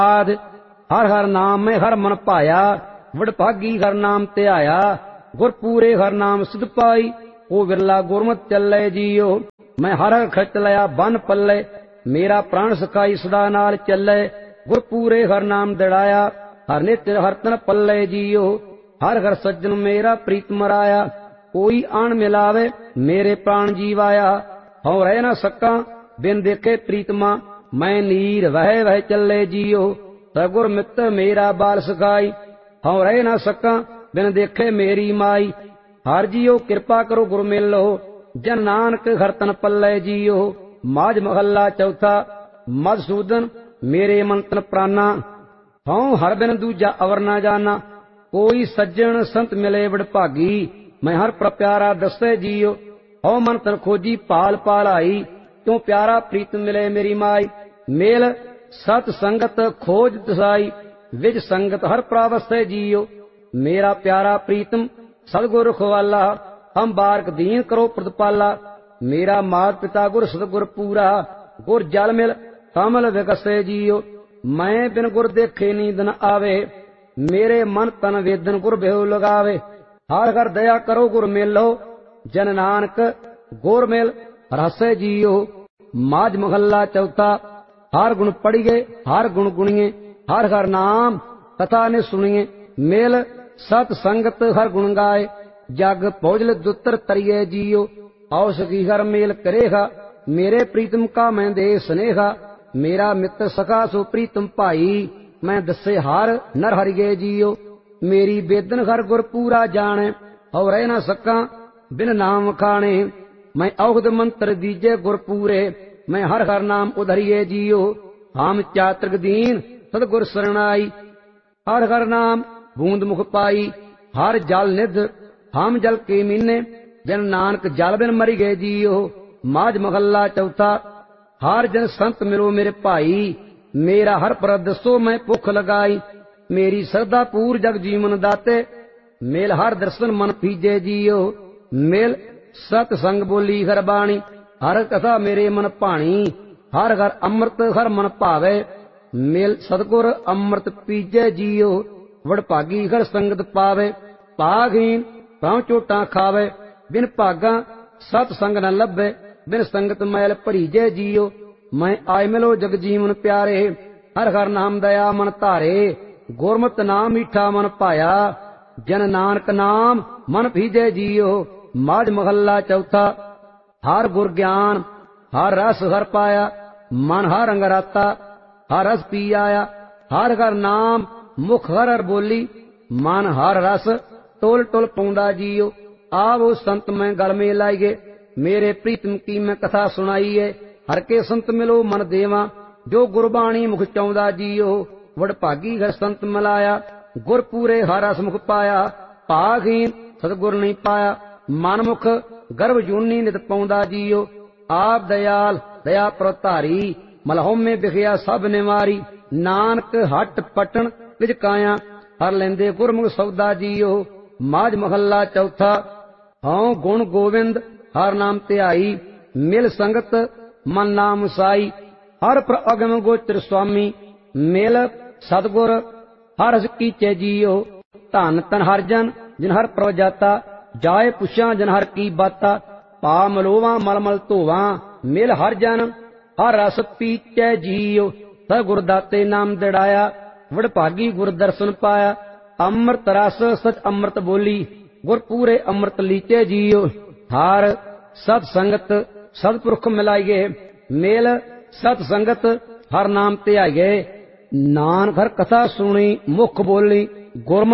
आद हर हर नाम में हर मन पाया, वडभागी हर नाम त्याया, गुर पूरे हर नाम सिद्ध पाई, ओ विरला गुरमत चले जियो। मैं हर हर खच लिया बन पल्ले, मेरा प्राण सखाई सदा नाल चले, गुर पूरे हर नाम दड़ाया, हर नित्य हर तन पल्ले जियो। हर हर सज्जन मेरा प्रीत मराया, कोई आन मिलावे मेरे प्राण जीवाया। हूँ रह न सका बिन देखे प्रीतमा, मैं नीर वह वह चले जियो। सगुर मित्र मेरा बाल सखाई, हूँ रह न सका बिन देखे मेरी माई। हर जियो कृपा करो गुर मेलो, जन नानक हर तन पल्ले जियो। माज महला चौथा। मधुसूदन मेरे मन तन प्राणा, हूँ हर बिन दूजा अवर न जाना। कोई सज्जन संत मिले वडभागी, मैं हर प्यारा दसे जियो। हूँ मन तन खोजी पाल पाल आई, क्यों प्यारा प्रीत मिले मेरी माई। मेल सत संगत खोज दसाई, विज संगत हर प्रावस्ते जियो। मेरा प्यारा प्रीतम सतगुर रखवाला, हम बारक दीन करो प्रतिपाला। मेरा मात पिता गुर सतगुर पूरा, गुर जल मिल कमल विकसे जियो। मैं बिन गुर देखे नींद न आवे, मेरे मन तन वेदन गुर बेहू लगावे। हर हर दया करो गुर मेलो, जन नानक गुर मेल रसे जियो। माज महला चौथा। हर गुण पढ़िए हर गुण गुणिए, हर हर नाम कथा ने सुनिए। मेल सत संगत हर गुण गाए, जग भोजल दुत्र तरिए जियो। औसकी हर मेल करेगा, मेरे प्रीतम का मैं दे स्नेहा। मेरा मित्र सखा सो प्रीतम भाई, मैं दसे हार नर हरिए जियो। मेरी बेदन हर गुर पूरा जाने, और रह न सका बिन नाम खाने। मैं औषध मंत्र दीजे गुर पूरे, मैं हर हर नाम उधरिए जियो। हम चातृक दीन सतगुर शरणाई, हर हर नाम बूंद मुख पाई। हर जल निध हम जल के मीने, बिन नानक जल बिन मरी गए जियो। माज महला चौथा। हर जन संत मिलो मेरे भाई, मेरा हर पर दसो मैं भुख लगाई। मेरी श्रद्धा पूर जग जीवन दाते, मेल हर दर्शन मन पीजे जियो। मेल सत संग बोली हर बाणी, हर कथा मेरे मन भाणी। हर हर अमृत हर मन भावे, मेल सतगुर अमृत पीजे जियो। वडभागी हर संगत पावे, भागहीन पांव चोटा खावे। बिन भागा सत संग न लभे, बिन संगत मैल भरीजे जियो। मैं आय मिलो जग जीवन प्यारे, हर हर नाम दया मन धारे। गुरमत नाम मीठा मन पाया, जन नानक नाम मन भीजे जियो। माज महला चौथा। हर गुर ज्ञान हर रस हर पाया, मन हर रंग राता हर रस पी आया। हर हर नाम मुख हर हर बोली, मन हर रस टोल टोल पौंदा जियो। आवो संत मैं गल में लाइए, मेरे प्रीतम की मैं कथा सुनाईए। हर के संत मिलो मन देवा, जो गुरबाणी मुख चाउंदा जियो। वडभागी हर संत मिलाया, गुर पूरे हर रस मुख पाया। भागहीन सतगुर नहीं पाया, मन मुख गर्भ जूनी नित पाउंदा जियो। आप दयाल दया प्रतारी, मलहों में बिखया सब निवारी। नानक हट पटन विच काया, हर लेंदे गुरमुख सौदा जियो। माज महला चौथा। हूँ गुण गोविंद हर नाम ध्याई, मिल संगत मन नाम साई। हर पर अगम गोचर स्वामी, मिल सतगुर हर हस कीचे जियो। धन तन हर जन जिन हर प्रभ जाता, जाए पुछा जन हर की बाता। पा मलोवा मल मल धोवा, मिल हर जन हर रस पीचे जियो। सह गुरदाते नाम दड़ाया, वडभागी गुर दर्शन पाया। अमृत रस सच अमृत बोली, गुर पूरे अमृत लीचे जियो। हर सत संगत सतपुरख मिलाइए, मेल सत संगत हर नाम ध्याइए। नानक हर कथा सुनी मुख बोली, गुरमत